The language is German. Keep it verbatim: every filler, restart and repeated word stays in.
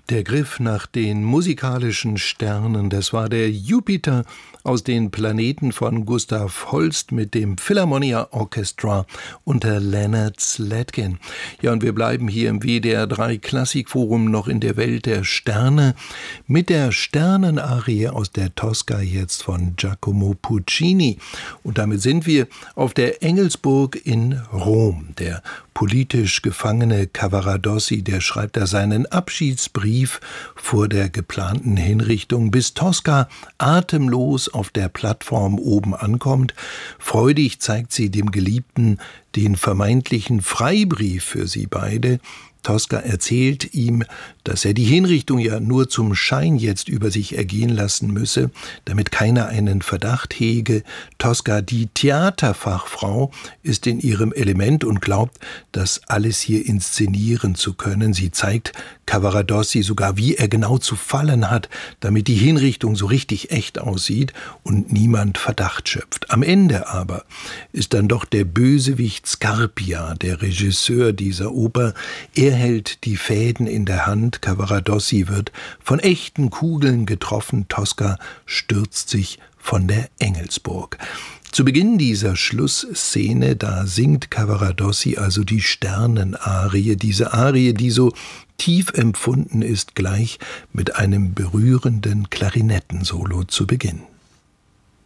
Der Griff nach den musikalischen Sternen, das war der Jupiter aus den Planeten von Gustav Holst mit dem Philharmonia Orchestra unter Leonard Slatkin. Ja, und wir bleiben hier im W D R drei Klassikforum noch in der Welt der Sterne mit der Sternenarie aus der Tosca jetzt von Giacomo Puccini. Und damit sind wir auf der Engelsburg in Rom. Der politisch gefangene Cavaradossi, der schreibt da seinen Abschiedsbrief vor der geplanten Hinrichtung, bis Tosca atemlos auf der Plattform oben ankommt. Freudig zeigt sie dem Geliebten den vermeintlichen Freibrief für sie beide. Tosca erzählt ihm, dass er die Hinrichtung ja nur zum Schein jetzt über sich ergehen lassen müsse, damit keiner einen Verdacht hege. Tosca, die Theaterfachfrau, ist in ihrem Element und glaubt, das alles hier inszenieren zu können. Sie zeigt Cavaradossi sogar, wie er genau zu fallen hat, damit die Hinrichtung so richtig echt aussieht und niemand Verdacht schöpft. Am Ende aber ist dann doch der Bösewicht Scarpia, der Regisseur dieser Oper. Er hält die Fäden in der Hand, Cavaradossi wird von echten Kugeln getroffen, Tosca stürzt sich von der Engelsburg. Zu Beginn dieser Schlussszene, da singt Cavaradossi also die Sternenarie, diese Arie, die so tief empfunden ist, gleich mit einem berührenden Klarinettensolo zu Beginn.